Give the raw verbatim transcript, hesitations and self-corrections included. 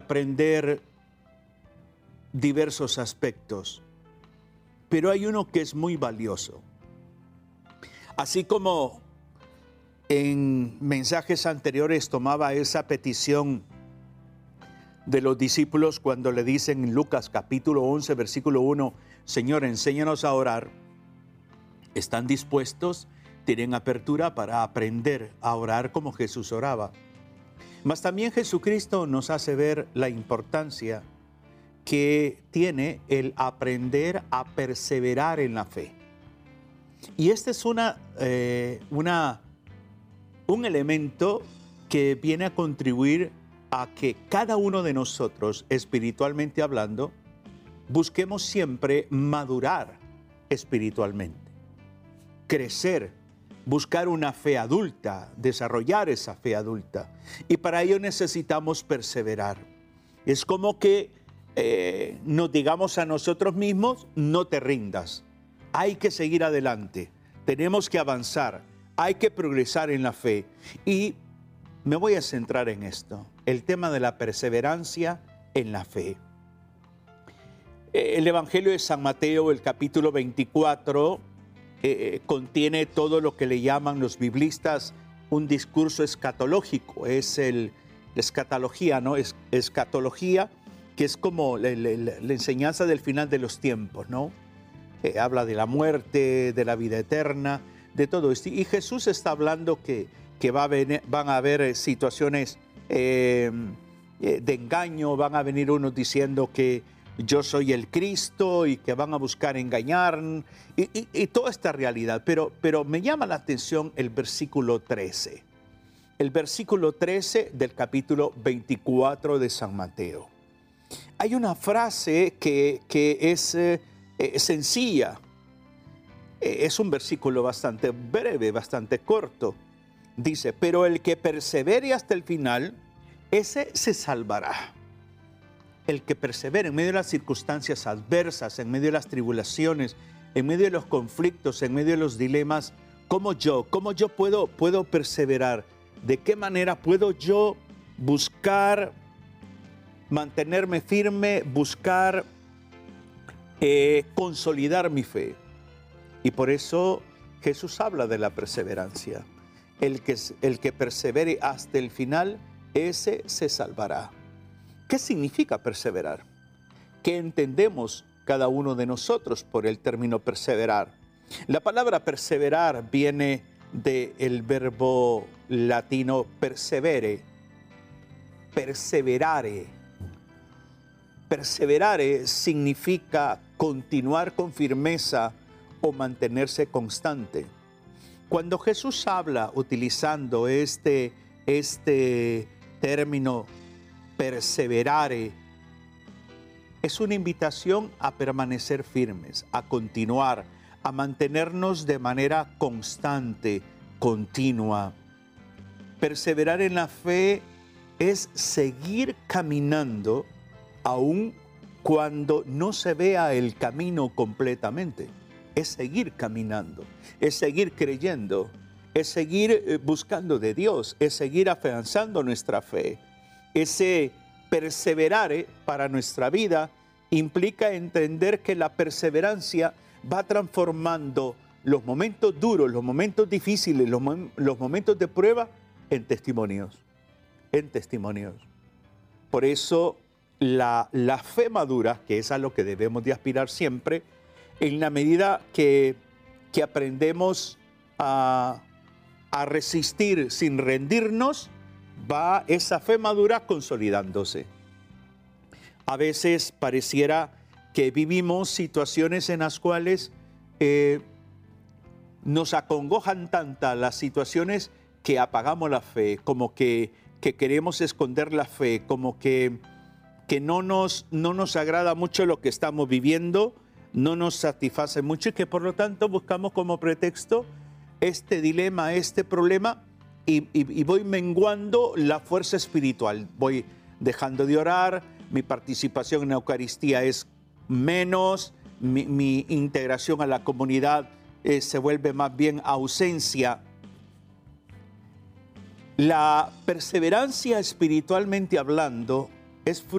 aprender diversos aspectos, pero hay uno que es muy valioso. Así como en mensajes anteriores tomaba esa petición de los discípulos cuando le dicen en Lucas capítulo once, versículo uno, Señor, enséñanos a orar. ¿Están dispuestos? Tienen apertura para aprender a orar como Jesús oraba. Mas también Jesucristo nos hace ver la importancia que tiene el aprender a perseverar en la fe. Y este es una, eh, una, un elemento que viene a contribuir a que cada uno de nosotros, espiritualmente hablando, busquemos siempre madurar espiritualmente, crecer, buscar una fe adulta, desarrollar esa fe adulta. Y para ello necesitamos perseverar. Es como que eh, nos digamos a nosotros mismos, no te rindas. Hay que seguir adelante, tenemos que avanzar, hay que progresar en la fe. Y me voy a centrar en esto, el tema de la perseverancia en la fe. El Evangelio de San Mateo, el capítulo veinticuatro, eh, contiene todo lo que le llaman los biblistas un discurso escatológico. Es el, la escatología, ¿no? Es, escatología, que es como la, la, la enseñanza del final de los tiempos, ¿no? Eh, habla de la muerte, de la vida eterna, de todo esto. Y Jesús está hablando que, que va a venir, van a haber situaciones eh, de engaño, van a venir unos diciendo que yo soy el Cristo y que van a buscar engañar, y, y, y toda esta realidad. Pero, pero me llama la atención el versículo trece. El versículo trece del capítulo veinticuatro de San Mateo. Hay una frase que, que es eh, eh, sencilla. Eh, es un versículo bastante breve, bastante corto. Dice, pero el que persevere hasta el final, ese se salvará. El que persevere en medio de las circunstancias adversas, en medio de las tribulaciones, en medio de los conflictos, en medio de los dilemas, ¿cómo yo, cómo yo puedo, puedo perseverar? ¿De qué manera puedo yo buscar mantenerme firme, buscar eh, consolidar mi fe? Y por eso Jesús habla de la perseverancia. El que, el que persevere hasta el final, ese se salvará. ¿Qué significa perseverar? ¿Qué entendemos cada uno de nosotros por el término perseverar? La palabra perseverar viene del verbo latino persevere, perseverare. Perseverare significa continuar con firmeza o mantenerse constante. Cuando Jesús habla utilizando este, este término perseverare, es una invitación a permanecer firmes, a continuar, a mantenernos de manera constante, continua. Perseverar en la fe es seguir caminando aun cuando no se vea el camino completamente. Es seguir caminando, es seguir creyendo, es seguir buscando de Dios, es seguir afianzando nuestra fe. Ese perseverare para nuestra vida implica entender que la perseverancia va transformando los momentos duros, los momentos difíciles, los, los momentos de prueba en testimonios, en testimonios. Por eso la, la fe madura, que es a lo que debemos de aspirar siempre, en la medida que, que aprendemos a, a resistir sin rendirnos, va esa fe madura consolidándose. A veces pareciera que vivimos situaciones en las cuales eh, nos acongojan tantas las situaciones que apagamos la fe, como que, que queremos esconder la fe, como que, que no, nos, no nos agrada mucho lo que estamos viviendo, no nos satisface mucho y que por lo tanto buscamos como pretexto este dilema, este problema, y, y, y voy menguando la fuerza espiritual, voy dejando de orar, mi participación en la Eucaristía es menos, mi, mi integración a la comunidad eh, se vuelve más bien ausencia. La perseverancia espiritualmente hablando es fruto